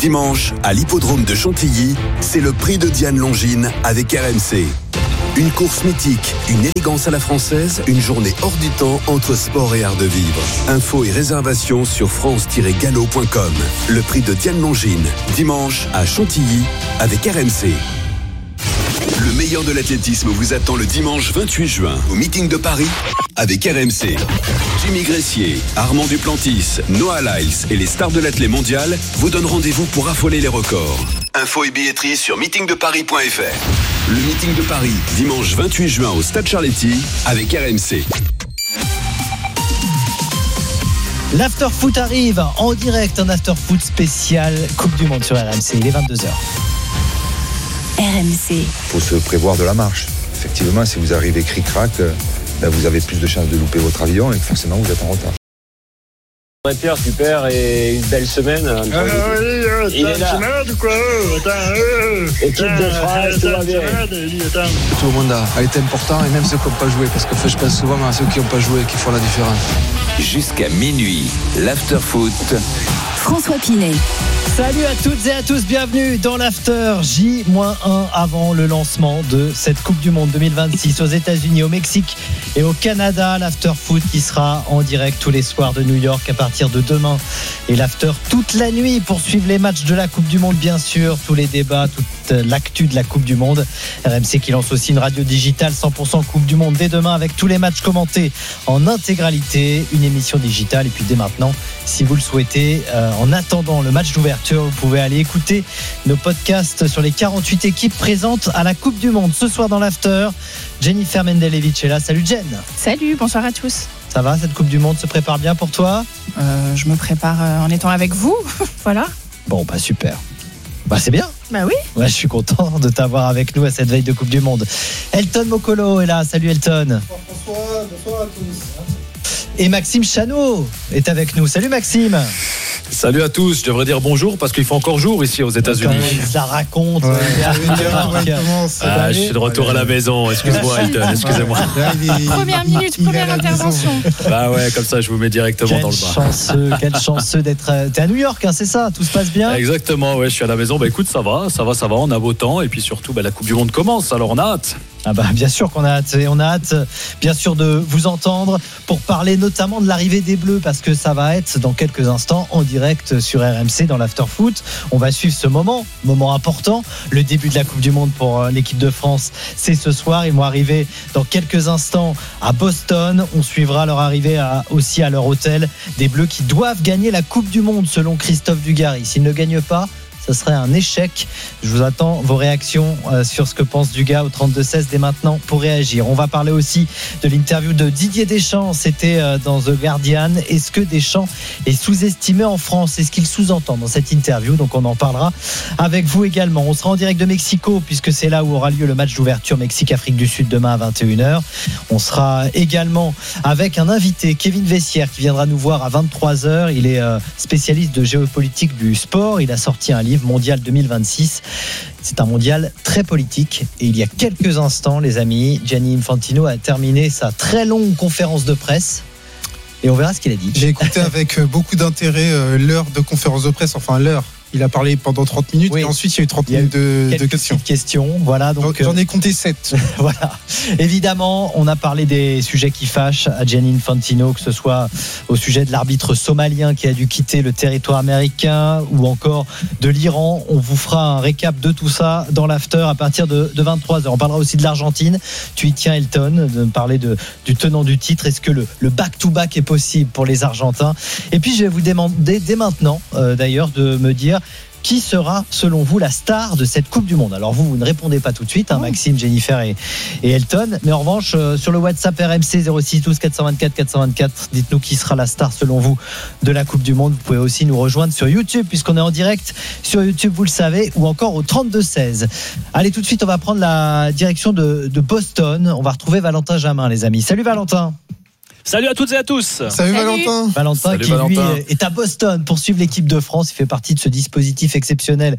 Dimanche, à l'hippodrome de Chantilly, c'est le prix de Diane Longines avec RMC. Une course mythique, une élégance à la française, une journée hors du temps entre sport et art de vivre. Infos et réservations sur france-gallo.com. Le prix de Diane Longines, dimanche à Chantilly avec RMC. Le meilleur de l'athlétisme vous attend le dimanche 28 juin au meeting de Paris avec RMC. Jimmy Gressier, Armand Duplantis, Noah Lyles et les stars de l'athlé mondial vous donnent rendez-vous pour affoler les records. Infos et billetterie sur meetingdeparis.fr. Le meeting de Paris, dimanche 28 juin au Stade Charletti avec RMC. L'after-foot arrive en direct, un after-foot spécial Coupe du Monde sur RMC. Il est 22h. RMC. Il faut se prévoir de la marche. Effectivement, si vous arrivez cric-crac, vous avez plus de chances de louper votre avion et que forcément vous êtes en retard. Pierre, super, et une belle semaine. Il est là. Équipe de France, tout va bien. Tout le monde a été important, et même ceux qui n'ont pas joué, parce que je pense souvent à ceux qui n'ont pas joué qui font la différence. Jusqu'à minuit, l'after-foot. François Pinet. Salut à toutes et à tous, bienvenue dans l'After J-1 avant le lancement de cette Coupe du Monde 2026 aux États-Unis, au Mexique et au Canada. L'After Foot qui sera en direct tous les soirs de New York à partir de demain, et l'After toute la nuit pour suivre les matchs de la Coupe du Monde, bien sûr, tous les débats, toute l'actu de la Coupe du Monde. RMC qui lance aussi une radio digitale 100% Coupe du Monde dès demain avec tous les matchs commentés en intégralité, une émission digitale, et puis dès maintenant, si vous le souhaitez, en attendant le match d'ouverture, vous pouvez aller écouter nos podcasts sur les 48 équipes présentes à la Coupe du Monde. Ce soir dans l'After, Jennifer Mendelevich est là. Salut Jen. Salut, bonsoir à tous. Ça va, cette Coupe du Monde se prépare bien pour toi ? Je me prépare en étant avec vous, voilà. Bon, bah super. Bah c'est bien. Bah oui. Ouais, je suis content de t'avoir avec nous à cette veille de Coupe du Monde. Elton Mokolo est là. Salut Elton. Bonsoir à tous. Et Maxime Chanot est avec nous. Salut Maxime. Salut à tous, je devrais dire bonjour parce qu'il fait encore jour ici aux États-Unis. Il se la raconte. Je suis de retour à la maison. Excuse-moi, Elton, excusez-moi. Première minute, première intervention. Bah ouais, comme ça je vous mets directement dans le bas. Quel chanceux d'être. T'es à New York, hein, c'est ça ? Tout se passe bien ? Exactement, ouais, je suis à la maison. Bah écoute, ça va. On a beau temps et puis surtout, la Coupe du Monde commence. Alors on a hâte. Ah bah bien sûr qu'on a hâte, et on a hâte bien sûr de vous entendre pour parler notamment de l'arrivée des Bleus, parce que ça va être dans quelques instants en direct sur RMC dans l'After Foot. On va suivre ce moment important, le début de la Coupe du Monde pour l'équipe de France. C'est ce soir, ils vont arriver dans quelques instants à Boston. On suivra leur arrivée aussi à leur hôtel, des Bleus qui doivent gagner la Coupe du Monde selon Christophe Dugarry. S'ils ne gagnent pas, ce serait un échec. Je vous attends vos réactions sur ce que pense Dugas au 32-16 dès maintenant pour réagir. On va parler aussi de l'interview de Didier Deschamps. C'était dans The Guardian. Est-ce que Deschamps est sous-estimé en France ? C'est ce qu'il sous-entend dans cette interview. Donc on en parlera avec vous également. On sera en direct de Mexico puisque c'est là où aura lieu le match d'ouverture Mexique-Afrique du Sud demain à 21h. On sera également avec un invité, Kevin Vessière, qui viendra nous voir à 23h. Il est spécialiste de géopolitique du sport. Il a sorti un livre, Mondial 2026. C'est un mondial très politique, et il y a quelques instants, les amis, Gianni Infantino a terminé sa très longue conférence de presse, et on verra ce qu'il a dit. J'ai écouté avec beaucoup d'intérêt l'heure de conférence de presse, enfin l'heure. Il a parlé pendant 30 minutes, oui. Et ensuite il y a eu 30 minutes de questions. Voilà, donc, j'en ai compté 7. Voilà. Évidemment, on a parlé des sujets qui fâchent à Gianni Infantino, que ce soit au sujet de l'arbitre somalien qui a dû quitter le territoire américain, ou encore de l'Iran. On vous fera un récap de tout ça dans l'after à partir de 23h. On parlera aussi de l'Argentine. Tu y tiens, Elton, de me parler du tenant du titre. Est-ce que le back-to-back est possible pour les Argentins ? Et puis je vais vous demander dès maintenant, d'ailleurs, de me dire qui sera, selon vous, la star de cette Coupe du Monde. Alors vous ne répondez pas tout de suite, Maxime, Jennifer et Elton. Mais en revanche, sur le WhatsApp RMC 06 12 424 424, dites-nous qui sera la star, selon vous, de la Coupe du Monde. Vous pouvez aussi nous rejoindre sur YouTube, puisqu'on est en direct sur YouTube, vous le savez, ou encore au 32-16. Allez, tout de suite, on va prendre la direction de Boston. On va retrouver Valentin Jamin, les amis. Salut Valentin. Salut à toutes et à tous. Salut Valentin. Valentin qui lui est à Boston pour suivre l'équipe de France. Il fait partie de ce dispositif exceptionnel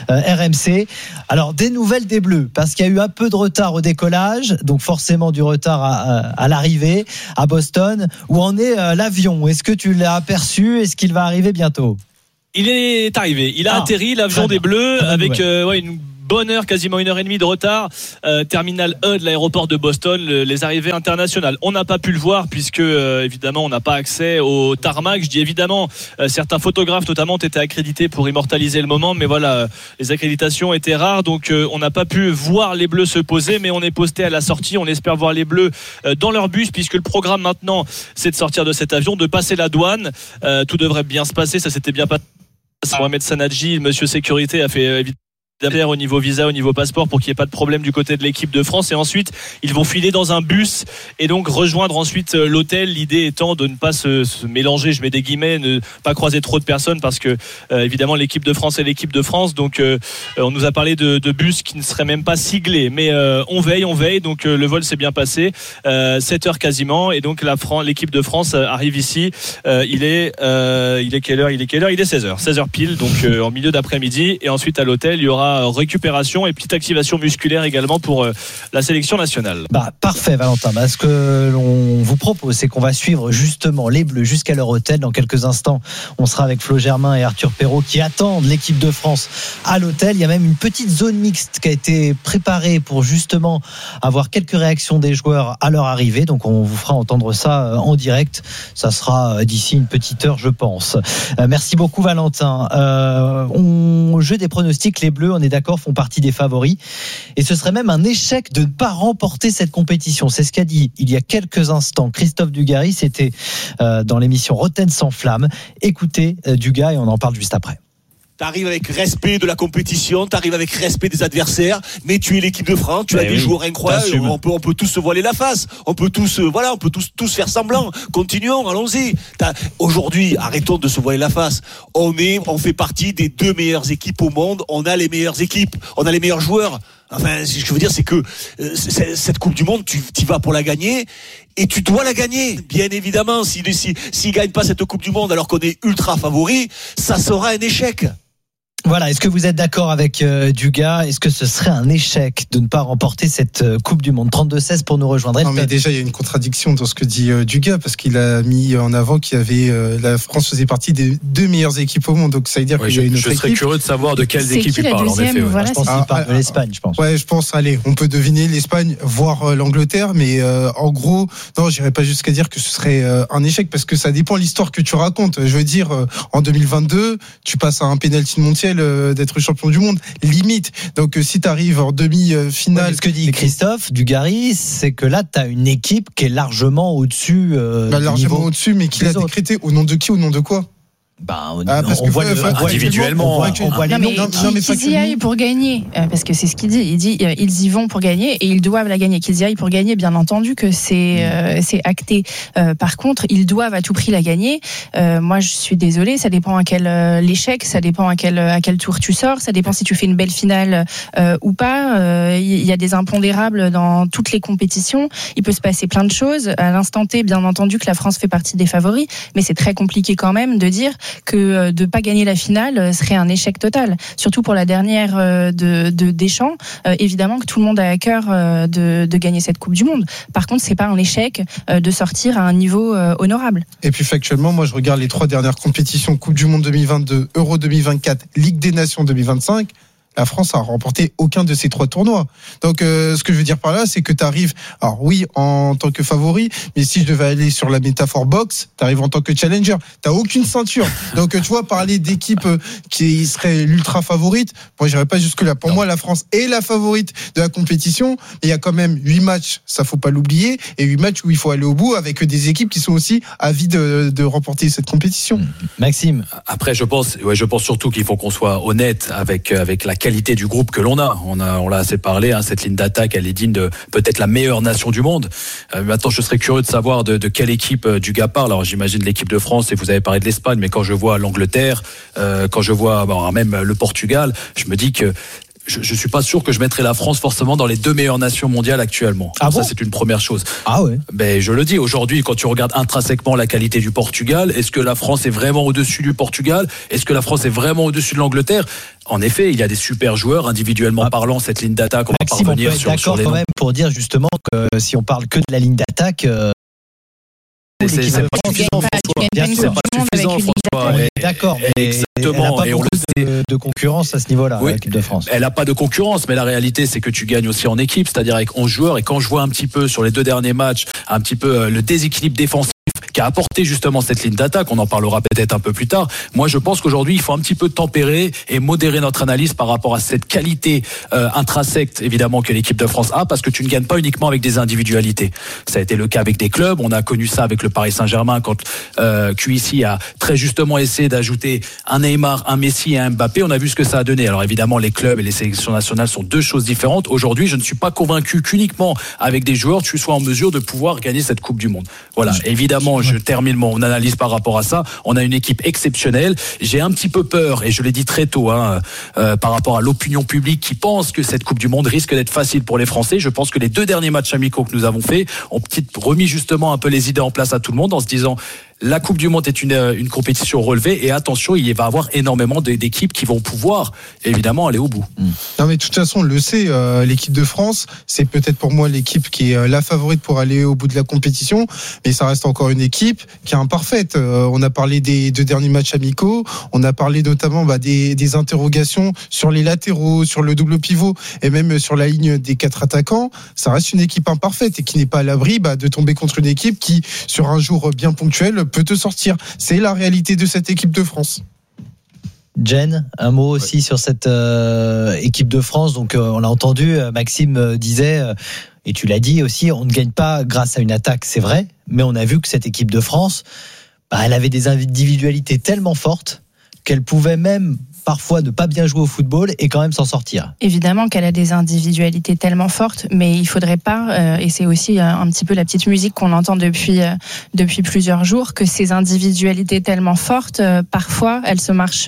RMC. Alors des nouvelles des Bleus, parce qu'il y a eu un peu de retard au décollage, donc forcément du retard à l'arrivée à Boston. Où en est l'avion ? Est-ce que tu l'as aperçu ? Est-ce qu'il va arriver bientôt ? Il est arrivé, il a atterri, l'avion des Bleus, avec une bonne heure, quasiment 1h30 de retard. Terminal E de l'aéroport de Boston, les arrivées internationales. On n'a pas pu le voir puisque évidemment on n'a pas accès au tarmac. Je dis évidemment, certains photographes notamment ont été accrédités pour immortaliser le moment, mais voilà, les accréditations étaient rares, donc on n'a pas pu voir les Bleus se poser, mais on est posté à la sortie. On espère voir les Bleus dans leur bus, puisque le programme maintenant c'est de sortir de cet avion, de passer la douane. Tout devrait bien se passer, ça s'était bien passé. Mohamed Sanadji, monsieur sécurité, a fait évidemment au niveau visa, au niveau passeport, pour qu'il n'y ait pas de problème du côté de l'équipe de France. Et ensuite ils vont filer dans un bus et donc rejoindre ensuite l'hôtel, l'idée étant de ne pas se mélanger, je mets des guillemets, ne pas croiser trop de personnes, parce que évidemment l'équipe de France est l'équipe de France, donc on nous a parlé de bus qui ne seraient même pas siglés, mais on veille, donc le vol s'est bien passé, 7 heures quasiment, et donc l'équipe de France arrive ici, il est quelle heure? Il est 16h pile, donc en milieu d'après-midi, et ensuite à l'hôtel il y aura récupération et petite activation musculaire également pour la sélection nationale. Parfait Valentin. Ce que l'on vous propose, c'est qu'on va suivre justement les Bleus jusqu'à leur hôtel. Dans quelques instants, on sera avec Flo Germain et Arthur Perrault qui attendent l'équipe de France à l'hôtel. Il y a même une petite zone mixte qui a été préparée pour justement avoir quelques réactions des joueurs à leur arrivée. Donc on vous fera entendre ça en direct. Ça sera d'ici une petite heure, je pense. Merci beaucoup Valentin. Au jeu des pronostics, les Bleus, on est d'accord, font partie des favoris, et ce serait même un échec de ne pas remporter cette compétition. C'est ce qu'a dit il y a quelques instants Christophe Dugarry, c'était dans l'émission Rotten sans flamme. Écoutez Dugas et on en parle juste après. T'arrives avec respect de la compétition, t'arrives avec respect des adversaires, mais tu es l'équipe de France, tu as des joueurs incroyables, on peut tous se voiler la face, on peut tous faire semblant, continuons, allons-y. Aujourd'hui, arrêtons de se voiler la face, on fait partie des 2 meilleures équipes au monde, on a les meilleures équipes, on a les meilleurs joueurs. Enfin, ce que je veux dire, c'est que cette Coupe du Monde, tu y vas pour la gagner, et tu dois la gagner. Bien évidemment, s'ils gagnent pas cette Coupe du Monde alors qu'on est ultra favori, ça sera un échec. Voilà, est-ce que vous êtes d'accord avec Dugas? Est-ce que ce serait un échec de ne pas remporter cette Coupe du Monde? 32-16 pour nous rejoindre. Non, mais déjà, il y a une contradiction dans ce que dit Dugas, parce qu'il a mis en avant qu'il y avait la France faisait partie des 2 meilleures équipes au monde. Donc ça veut dire qu'il y a une autre équipe. Je serais curieux de savoir de quelles équipes il parle. En effet, voilà, je pense qu'il parle de l'Espagne, je pense. Ouais, je pense. Allez, on peut deviner l'Espagne, voire l'Angleterre, mais en gros, non, j'irais pas jusqu'à dire que ce serait un échec, parce que ça dépend de l'histoire que tu racontes. Je veux dire, en 2022, tu passes à un pénalty mondial d'être champion du monde, limite. Donc si tu arrives en demi-finale... Ce que dit Christophe Dugarry, c'est que là, tu as une équipe qui est largement au-dessus. Largement au-dessus, mais qui l'a décrété au nom de qui, au nom de quoi? On voit individuellement. Mais qu'ils y aillent pour gagner, parce que c'est ce qu'il dit. Il dit ils y vont pour gagner et ils doivent la gagner. Qu'ils y aillent pour gagner, bien entendu que c'est acté. Par contre, ils doivent à tout prix la gagner. Moi, je suis désolée, ça dépend à quel l'échec, ça dépend à quel tour tu sors, ça dépend si tu fais une belle finale ou pas. Il y a des impondérables dans toutes les compétitions. Il peut se passer plein de choses. À l'instant T, bien entendu que la France fait partie des favoris, mais c'est très compliqué quand même de dire que de pas gagner la finale serait un échec total, surtout pour la dernière de Deschamps. Évidemment que tout le monde a à cœur de gagner cette Coupe du Monde. Par contre, c'est pas un échec de sortir à un niveau honorable. Et puis factuellement, moi je regarde les 3 dernières compétitions: Coupe du Monde 2022, Euro 2024, Ligue des Nations 2025. La France a remporté aucun de ces 3 tournois. Donc, ce que je veux dire par là, c'est que tu arrives, alors oui, en tant que favori, mais si je devais aller sur la métaphore boxe, tu arrives en tant que challenger. T'as aucune ceinture. Donc, tu vois, parler d'équipe qui serait l'ultra favorite, moi, j'irais pas jusque-là. Pour moi, la France est la favorite de la compétition, mais il y a quand même 8 matchs, ça faut pas l'oublier, et 8 matchs où il faut aller au bout avec des équipes qui sont aussi avides de remporter cette compétition. Maxime. Après, je pense surtout qu'il faut qu'on soit honnête avec la qualité du groupe que l'on a. On l'a assez parlé, cette ligne d'attaque, elle est digne de peut-être la meilleure nation du monde. Maintenant, je serais curieux de savoir de quelle équipe Dugas parle. Alors, j'imagine l'équipe de France, et vous avez parlé de l'Espagne, mais quand je vois l'Angleterre, quand je vois même le Portugal, je me dis que je suis pas sûr que je mettrais la France forcément dans les 2 meilleures nations mondiales actuellement. Ça, c'est une première chose. Ah ouais. Ben, je le dis, aujourd'hui, quand tu regardes intrinsèquement la qualité du Portugal, est-ce que la France est vraiment au-dessus du Portugal? Est-ce que la France est vraiment au-dessus de l'Angleterre? En effet, il y a des super joueurs, individuellement parlant, cette ligne d'attaque, on va parvenir sur les noms. Quand même pour dire justement que si on parle que de la ligne d'attaque, l'équipe de France. C'est pas suffisant, François. D'accord, mais exactement. Elle n'a pas de concurrence à ce niveau-là, l'équipe de France. Elle n'a pas de concurrence, mais la réalité, c'est que tu gagnes aussi en équipe, c'est-à-dire avec 11 joueurs. Et quand je vois un petit peu sur les 2 derniers matchs, un petit peu le déséquilibre défensif qui a apporté justement cette ligne d'attaque, on en parlera peut-être un peu plus tard. Moi, je pense qu'aujourd'hui, il faut un petit peu tempérer et modérer notre analyse par rapport à cette qualité intrinsèque, évidemment, que l'équipe de France a, parce que tu ne gagnes pas uniquement avec des individualités. Ça a été le cas avec des clubs. On a connu ça avec le Paris Saint-Germain quand QIC a très justement essayé d'ajouter un Neymar, un Messi et un Mbappé. On a vu ce que ça a donné. Alors évidemment, les clubs et les sélections nationales sont 2 choses différentes. Aujourd'hui, je ne suis pas convaincu qu'uniquement avec des joueurs, tu sois en mesure de pouvoir gagner cette Coupe du Monde. Voilà. Évidemment, je termine mon analyse par rapport à ça. On a une équipe exceptionnelle. J'ai un petit peu peur, et je l'ai dit très tôt, par rapport à l'opinion publique qui pense que cette Coupe du Monde risque d'être facile pour les Français. Je pense que les 2 derniers matchs amicaux que nous avons faits ont remis justement un peu les idées en place à tout le monde en se disant la Coupe du Monde est une compétition relevée et attention, il va y avoir énormément d'équipes qui vont pouvoir évidemment aller au bout. Non mais de toute façon on le sait, l'équipe de France c'est peut-être pour moi l'équipe qui est la favorite pour aller au bout de la compétition, mais ça reste encore une équipe qui est imparfaite. On a parlé des 2 derniers matchs amicaux, on a parlé notamment des interrogations sur les latéraux, sur le double pivot et même sur la ligne des 4 attaquants. Ça reste une équipe imparfaite et qui n'est pas à l'abri de tomber contre une équipe qui sur un jour bien ponctuel peut te sortir. C'est la réalité de cette équipe de France. Jen, un mot aussi sur cette équipe de France. Donc on l'a entendu, Maxime disait, et tu l'as dit aussi, on ne gagne pas grâce à une attaque, c'est vrai, mais on a vu que cette équipe de France, elle avait des individualités tellement fortes qu'elle pouvait même parfois ne pas bien jouer au football et quand même s'en sortir. Évidemment qu'elle a des individualités tellement fortes, mais il faudrait pas, et c'est aussi un petit peu la petite musique qu'on entend depuis plusieurs jours, que ces individualités tellement fortes, parfois elles se marchent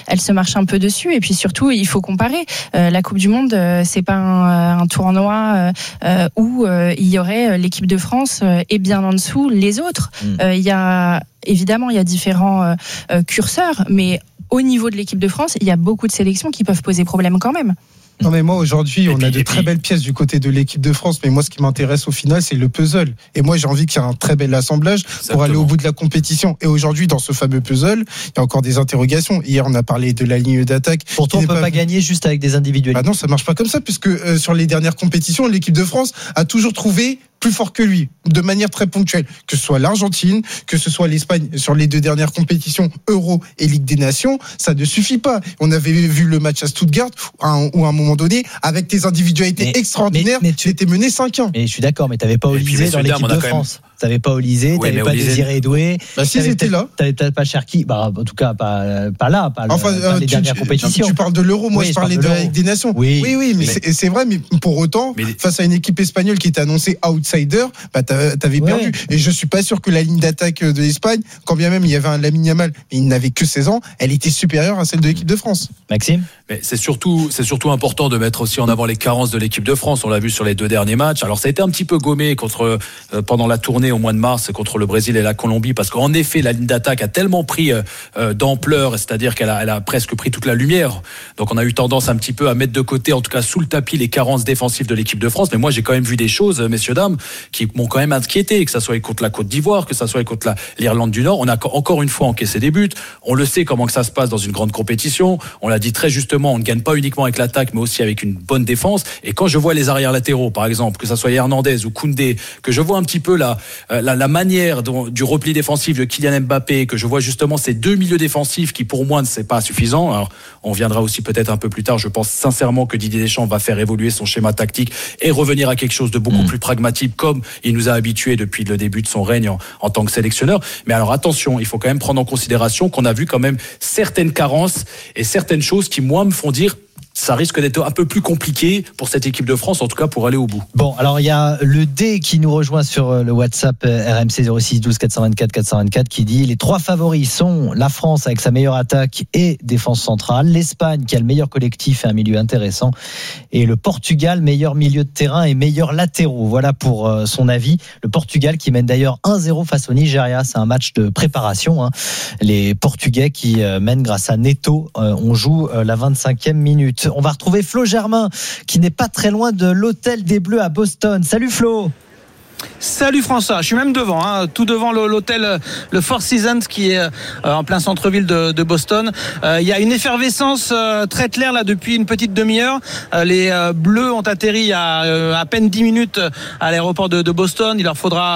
un peu dessus. Et puis surtout, il faut comparer. La Coupe du Monde, c'est pas un tournoi où il y aurait l'équipe de France et bien en dessous les autres. Il y a évidemment différents curseurs, mais au niveau de l'équipe de France, il y a beaucoup de sélections qui peuvent poser problème quand même. Non mais moi aujourd'hui on a de très belles pièces du côté de l'équipe de France, mais moi ce qui m'intéresse au final c'est le puzzle, et moi j'ai envie qu'il y ait un très bel assemblage pour aller au bout de la compétition. Et aujourd'hui dans ce fameux puzzle il y a encore des interrogations. Hier on a parlé de la ligne d'attaque. Pourtant on ne peut pas gagner juste avec des individualités. Non, ça marche pas comme ça, puisque sur les dernières compétitions l'équipe de France a toujours trouvé plus fort que lui, de manière très ponctuelle, que ce soit l'Argentine, que ce soit l'Espagne sur les 2 dernières compétitions Euro et Ligue des Nations, ça ne suffit pas. On avait vu le match à Stuttgart où à un moment donné, avec tes individualités extraordinaires, tu étais mené 5-1. Et je suis d'accord, mais t'avais pas Olysée dans l'équipe de France. T'avais pas Olysée, t'avais pas Désiré Doué. Si ils étaient là. T'avais peut-être pas Cherki, en tout cas pas là, pas les dernières compétitions. Tu parles de l'Euro, moi je parlais de la Ligue des Nations. Oui, mais c'est vrai, mais pour autant, face à une équipe espagnole qui était annoncée outsider, t'avais perdu. Et je suis pas sûr que la ligne d'attaque de l'Espagne, quand bien même il y avait un Lamine Yamal, mais il n'avait que 16 ans, elle était supérieure à celle de l'équipe de France. Maxime ? Mais c'est surtout important de mettre aussi en avant les carences de l'équipe de France. On l'a vu sur les 2 derniers matchs. Alors ça a été un petit peu gommé pendant la tournée au mois de mars contre le Brésil et la Colombie, parce qu'en effet la ligne d'attaque a tellement pris d'ampleur, c'est-à-dire qu'elle a presque pris toute la lumière. Donc on a eu tendance un petit peu à mettre de côté, en tout cas sous le tapis, les carences défensives de l'équipe de France. Mais moi j'ai quand même vu des choses, messieurs dames, qui m'ont quand même inquiété, que ça soit contre la Côte d'Ivoire, que ça soit contre l'Irlande du Nord. On a encore une fois encaissé des buts. On le sait comment que ça se passe dans une grande compétition. On l'a dit très justement, on ne gagne pas uniquement avec l'attaque, mais aussi avec une bonne défense. Et quand je vois les arrières latéraux, par exemple, que ça soit Hernandez ou Koundé, que je vois un petit peu la manière du repli défensif de Kylian Mbappé, que je vois justement ces 2 milieux défensifs qui pour moi ne c'est pas suffisant. Alors on viendra aussi peut-être un peu plus tard. Je pense sincèrement que Didier Deschamps va faire évoluer son schéma tactique et revenir à quelque chose de beaucoup plus pragmatique, comme il nous a habitués depuis le début de son règne en tant que sélectionneur. Mais alors attention, il faut quand même prendre en considération qu'on a vu quand même certaines carences et certaines choses qui moi me font dire ça risque d'être un peu plus compliqué pour cette équipe de France, en tout cas pour aller au bout. Bon, alors il y a le D qui nous rejoint sur le WhatsApp RMC 06 12 424 424 qui dit les 3 favoris sont la France avec sa meilleure attaque et défense centrale, l'Espagne qui a le meilleur collectif et un milieu intéressant, et le Portugal meilleur milieu de terrain et meilleur latéraux. Voilà pour son avis. Le Portugal qui mène d'ailleurs 1-0 face au Nigeria, c'est un match de préparation. Les Portugais qui mènent grâce à Neto. On joue la 25e minute. On va retrouver Flo Germain qui n'est pas très loin de l'hôtel des Bleus à Boston. Salut Flo. Salut François, je suis même devant, tout devant l'hôtel, le Four Seasons qui est en plein centre-ville de Boston. Il y a une effervescence très claire là depuis une petite demi-heure. Les Bleus ont atterri il y a à peine 10 minutes à l'aéroport de Boston. Il leur faudra